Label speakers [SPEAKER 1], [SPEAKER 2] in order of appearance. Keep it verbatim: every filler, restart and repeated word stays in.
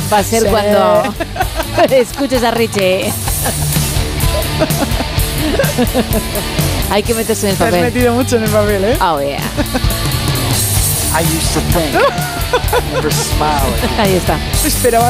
[SPEAKER 1] va a ser
[SPEAKER 2] Sí.
[SPEAKER 1] cuando escuches a Richie. Hay que meterse en el
[SPEAKER 2] Te has
[SPEAKER 1] papel.
[SPEAKER 2] metido mucho en el papel, ¿eh?
[SPEAKER 1] Oh, yeah.
[SPEAKER 3] I used to think, never smile again.
[SPEAKER 1] Ahí está.
[SPEAKER 2] Esperaba